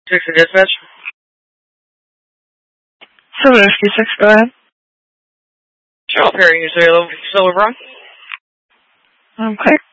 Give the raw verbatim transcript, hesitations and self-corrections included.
Six to dispatch. seven fifty-six, go ahead. Sure, Perry, usually a little still wrong. Okay.